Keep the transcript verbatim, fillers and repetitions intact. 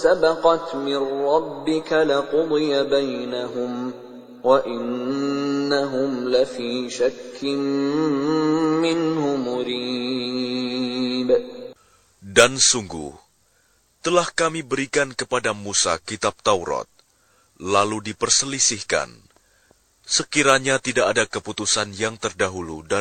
سبقت من ربك لقضي بينهم وإنهم لفي شك منه مريب. Dan sungguh, telah kami berikan kepada Musa kitab Taurat, lalu diperselisihkan. Sekiranya tidak ada keputusan yang terdahulu dari